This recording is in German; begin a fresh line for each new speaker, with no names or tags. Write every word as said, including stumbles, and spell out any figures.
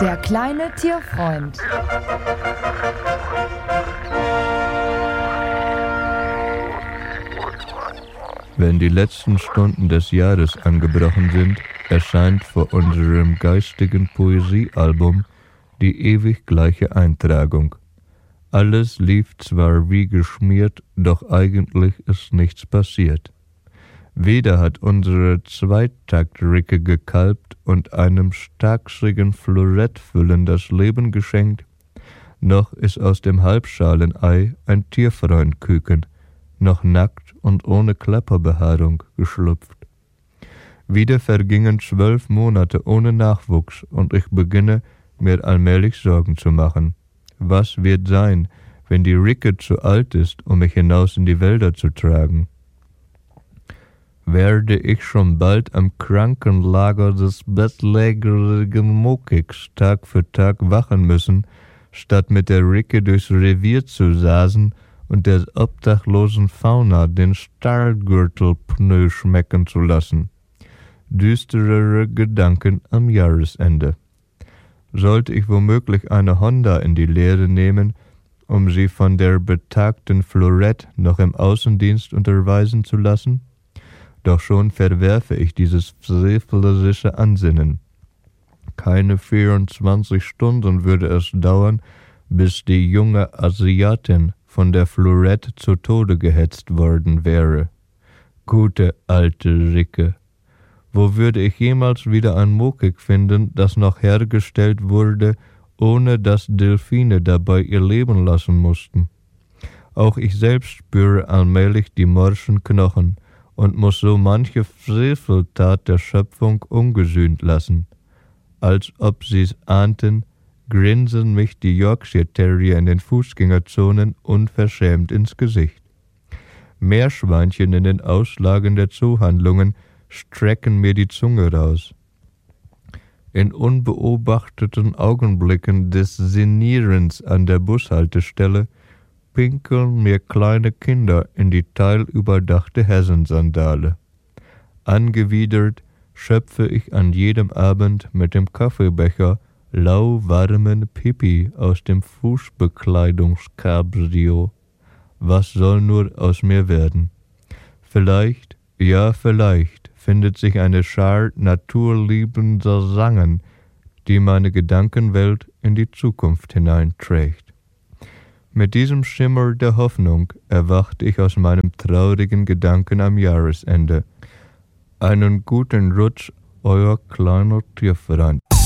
Der kleine Tierfreund.
Wenn die letzten Stunden des Jahres angebrochen sind, erscheint vor unserem geistigen Poesiealbum die ewig gleiche Eintragung. Alles lief zwar wie geschmiert, doch eigentlich ist nichts passiert. Weder hat unsere Zweitaktricke gekalbt und einem starksigen Florettfüllen das Leben geschenkt, noch ist aus dem Halbschalenei ein Tierfreundküken, noch nackt und ohne Klapperbehaarung geschlüpft. Wieder vergingen zwölf Monate ohne Nachwuchs und ich beginne, mir allmählich Sorgen zu machen. Was wird sein, wenn die Ricke zu alt ist, um mich hinaus in die Wälder zu tragen? Werde ich schon bald am Krankenlager des bettlägerigen Mokiks Tag für Tag wachen müssen, statt mit der Ricke durchs Revier zu sasen und der obdachlosen Fauna den Stahlgürtelpneu schmecken zu lassen. Düsterere Gedanken am Jahresende. Sollte ich womöglich eine Honda in die Lehre nehmen, um sie von der betagten Florette noch im Außendienst unterweisen zu lassen? Doch schon verwerfe ich dieses frevlerische Ansinnen. Keine vierundzwanzig Stunden würde es dauern, bis die junge Asiatin von der Florette zu Tode gehetzt worden wäre. Gute alte Ricke. Wo würde ich jemals wieder ein Mokik finden, das noch hergestellt wurde, ohne dass Delfine dabei ihr Leben lassen mussten? Auch ich selbst spüre allmählich die morschen Knochen und muss so manche Freveltat der Schöpfung ungesühnt lassen. Als ob sie's ahnten, grinsen mich die Yorkshire Terrier in den Fußgängerzonen unverschämt ins Gesicht. Meerschweinchen in den Auslagen der Zoohandlungen strecken mir die Zunge raus. In unbeobachteten Augenblicken des Sinnierens an der Bushaltestelle pinkeln mir kleine Kinder in die teilüberdachte Hessensandale. Angewidert schöpfe ich an jedem Abend mit dem Kaffeebecher lauwarmen Pipi aus dem Fußbekleidungskabrio. Was soll nur aus mir werden? Vielleicht, ja vielleicht, findet sich eine Schar naturliebender Sangen, die meine Gedankenwelt in die Zukunft hineinträgt. Mit diesem Schimmer der Hoffnung erwachte ich aus meinem traurigen Gedanken am Jahresende. Einen guten Rutsch, euer kleiner Tierfreund.